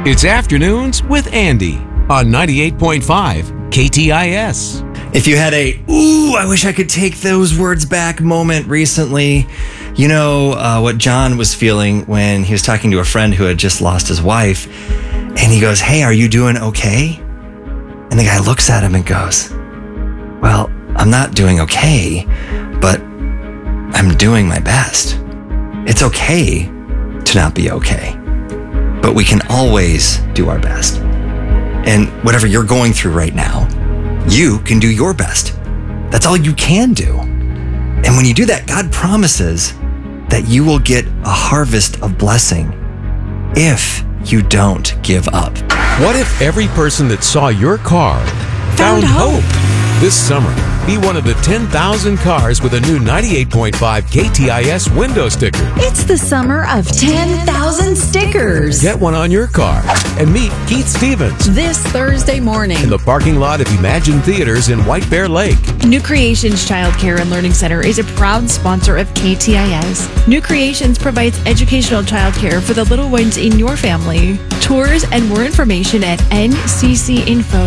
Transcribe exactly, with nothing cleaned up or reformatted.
It's Afternoons with Andy on ninety-eight point five K T I S. If you had a, ooh, I wish I could take those words back moment recently, you know uh, what John was feeling when he was talking to a friend who had just lost his wife. And he goes, hey, are you doing okay? And the guy looks at him and goes, well, I'm not doing okay, but I'm doing my best. It's okay to not be okay, but we can always do our best. And whatever you're going through right now, you can do your best. That's all you can do. And when you do that, God promises that you will get a harvest of blessing if you don't give up. What if every person that saw your car found, Found hope. hope? This summer, be one of the ten thousand cars with a new ninety-eight point five K T I S window sticker. It's the summer of ten thousand stickers. Get one on your car and meet Keith Stevens This Thursday morning. in the parking lot of Imagine Theaters in White Bear Lake. New Creations Child Care and Learning Center is a proud sponsor of K T I S. New Creations provides educational childcare for the little ones in your family. Tours and more information at n c c info